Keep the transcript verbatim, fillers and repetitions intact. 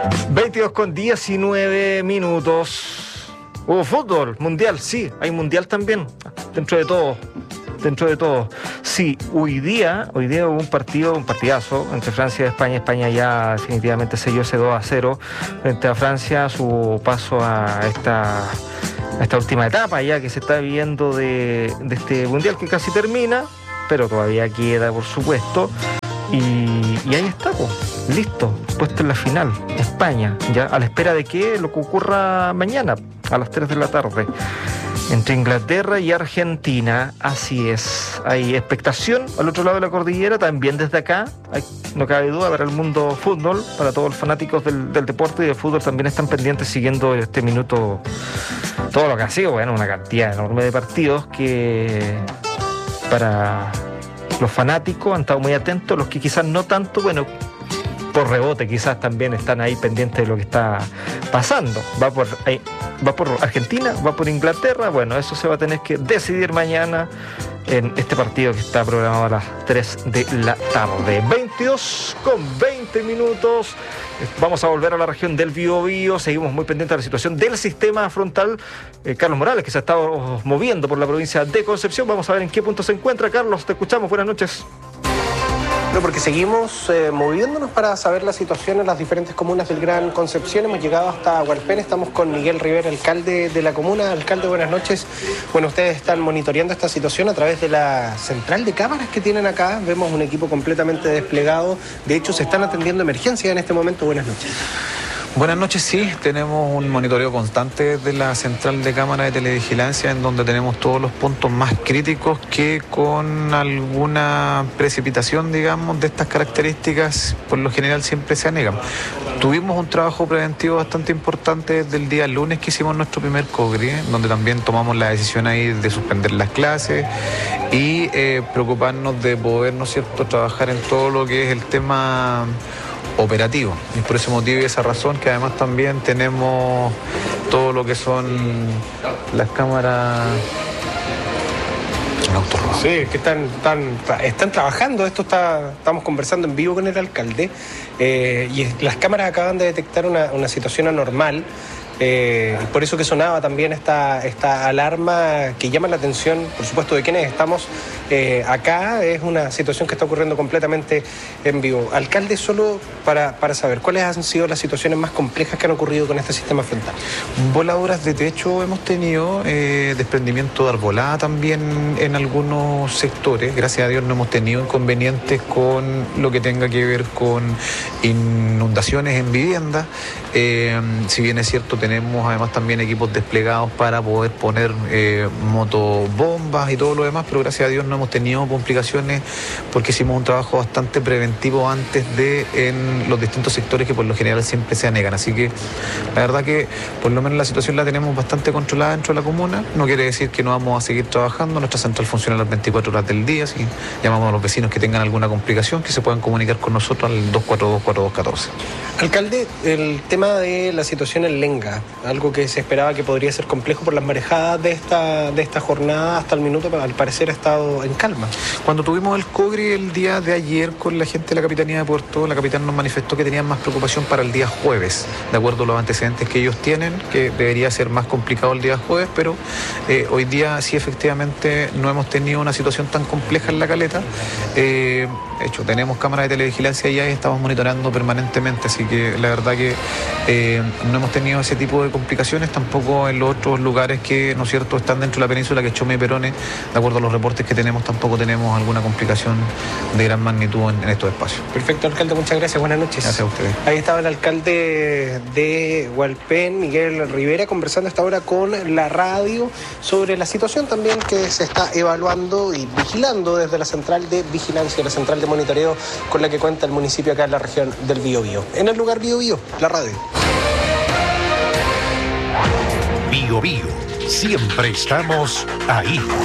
veintidós con diecinueve minutos. Hubo fútbol, mundial, sí, hay mundial también, dentro de todo, dentro de todo. Sí, hoy día, hoy día hubo un partido, un partidazo entre Francia y España. España ya definitivamente selló ese dos a cero frente a Francia, su paso a esta, a esta última etapa ya que se está viviendo de, de este mundial que casi termina, pero todavía queda, por supuesto. Y, y ahí está, pues, listo, puesto en la final, España, ya a la espera de que lo que ocurra mañana a las tres de la tarde entre Inglaterra y Argentina. Así es, hay expectación al otro lado de la cordillera, también desde acá, hay, no cabe duda, para el mundo fútbol, para todos los fanáticos del, del deporte y del fútbol también están pendientes siguiendo este minuto todo lo que ha sido, bueno, una cantidad enorme de partidos que para los fanáticos han estado muy atentos, los que quizás no tanto, bueno, por rebote quizás también están ahí pendientes de lo que está pasando. Va por, ahí, va por Argentina, va por Inglaterra, bueno, eso se va a tener que decidir mañana en este partido que está programado a las tres de la tarde. veintidós con veinte minutos. Vamos a volver a la región del Biobío. Seguimos muy pendientes de la situación del sistema frontal. Eh, Carlos Morales, que se ha estado moviendo por la provincia de Concepción. Vamos a ver en qué punto se encuentra. Carlos, te escuchamos. Buenas noches. No, porque seguimos eh, moviéndonos para saber la situación en las diferentes comunas del Gran Concepción. Hemos llegado hasta Hualpén, estamos con Miguel Rivera, alcalde de la comuna. Alcalde, buenas noches. Bueno, ustedes están monitoreando esta situación a través de la central de cámaras que tienen acá. Vemos un equipo completamente desplegado. De hecho, se están atendiendo emergencias en este momento. Buenas noches. Buenas noches, sí, tenemos un monitoreo constante de la central de cámara de televigilancia en donde tenemos todos los puntos más críticos que con alguna precipitación, digamos, de estas características, por lo general siempre se anegan. Tuvimos un trabajo preventivo bastante importante desde el día lunes que hicimos nuestro primer COGRI, donde también tomamos la decisión ahí de suspender las clases y eh, preocuparnos de poder, ¿no es cierto?, trabajar en todo lo que es el tema operativo. Y por ese motivo y esa razón que además también tenemos todo lo que son las cámaras. Sí, que están, están, están trabajando. Esto está, estamos conversando en vivo con el alcalde eh, y las cámaras acaban de detectar una, una situación anormal. Eh, por eso que sonaba también esta, esta alarma que llama la atención, por supuesto, de quienes estamos eh, acá. Es una situación que está ocurriendo completamente en vivo. Alcalde, solo para, para saber, ¿cuáles han sido las situaciones más complejas que han ocurrido con este sistema frontal? Voladuras de techo hemos tenido, eh, desprendimiento de arbolada también en algunos sectores. Gracias a Dios no hemos tenido inconvenientes con lo que tenga que ver con inundaciones en viviendas. Eh, si bien es cierto, tenemos además también equipos desplegados para poder poner eh, motobombas y todo lo demás, pero gracias a Dios no hemos tenido complicaciones porque hicimos un trabajo bastante preventivo antes de en los distintos sectores que por lo general siempre se anegan. Así que la verdad que por lo menos la situación la tenemos bastante controlada dentro de la comuna. No quiere decir que no vamos a seguir trabajando. Nuestra central funciona las veinticuatro horas del día. Si llamamos a los vecinos que tengan alguna complicación, que se puedan comunicar con nosotros al dos cuatro dos, cuatro dos uno cuatro. Alcalde, el tema de la situación en Lenga, algo que se esperaba que podría ser complejo por las marejadas de esta, de esta jornada, hasta el minuto al parecer ha estado en calma. Cuando tuvimos el COGRI el día de ayer con la gente de la Capitanía de Puerto, la capitana nos manifestó que tenían más preocupación para el día jueves, de acuerdo a los antecedentes que ellos tienen, que debería ser más complicado el día jueves, pero eh, hoy día sí efectivamente no hemos tenido una situación tan compleja en la caleta. Eh, de hecho, tenemos cámaras de televigilancia ya y estamos monitoreando permanentemente, así que la verdad que eh, no hemos tenido ese tipo de complicaciones, tampoco en los otros lugares que, ¿no es cierto?, están dentro de la península, que es Chome y Perone. De acuerdo a los reportes que tenemos, tampoco tenemos alguna complicación de gran magnitud en, en estos espacios. Perfecto, alcalde, muchas gracias, buenas noches. Gracias a ustedes. Ahí estaba el alcalde de Hualpén, Miguel Rivera, conversando esta hora con la radio sobre la situación también que se está evaluando y vigilando desde la central de vigilancia, la central de monitoreo con la que cuenta el municipio acá en la región del Biobío. En el lugar Biobío, la radio. Biobío, siempre estamos ahí.